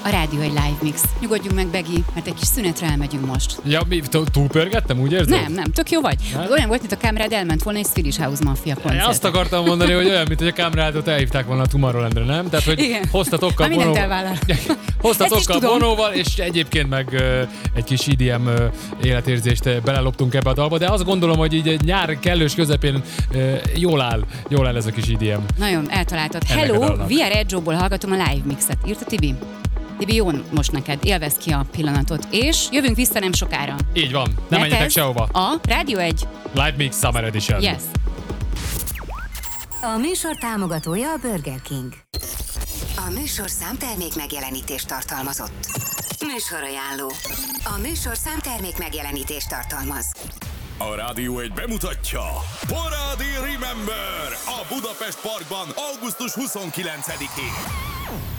a Rádió egy Live Mix. Nyugodjunk meg, Begi, mert egy kis szünetre elmegyünk most. Ja, mi túlpörgettem, úgy érzed? Nem, tök jó vagy. Olyan volt, mint a kamerád elment volna egy Swedish House Mafia koncert. Azt akartam mondani, hogy olyan, mint hogy a kamerádot elhívták volna a Tomorrowlandre, nem? Tehát, hogy igen. hoztatokkal vonóval, és egyébként meg egy kis IDM életérzést beleloptunk ebbe a dalba, de azt gondolom, hogy így egy nyár kellős közepén jól áll ez a kis IDM. Nagyon eltaláltad. Hello, VR Edge-ból hallgatom a Live Mixet. Írta Tibi? Tibi, jó most neked, élvezd ki a pillanatot, és jövünk vissza nem sokára. Így van, nem menjetek sehova. A Rádió 1 Live Mix Summer Edition. Yes. A műsor támogatója a Burger King. A műsorszám termék megjelenítést tartalmazott. Műsorajánló. A műsorszám termék megjelenítést tartalmaz. A Rádió 1 bemutatja Parádi Remember a Budapest Parkban augusztus 29-én.